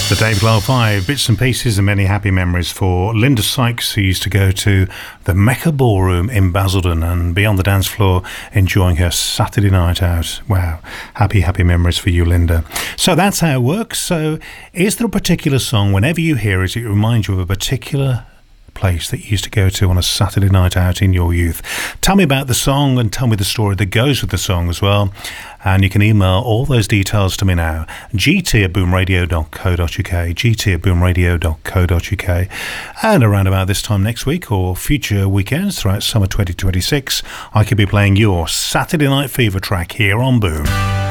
The Dave Lyle 5, bits and pieces and many happy memories for Linda Sykes, who used to go to the Mecca Ballroom in Basildon and be on the dance floor enjoying her Saturday night out. Wow, happy memories for you, Linda. So that's how it works. So is there a particular song, whenever you hear it, it reminds you of a particular place that you used to go to on a Saturday night out in your youth? Tell me about the song and tell me the story that goes with the song as well. And you can email all those details to me now, gt@boomradio.co.uk, gt@boomradio.co.uk. And around about this time next week or future weekends throughout summer 2026, I could be playing your Saturday Night Fever track here on Boom.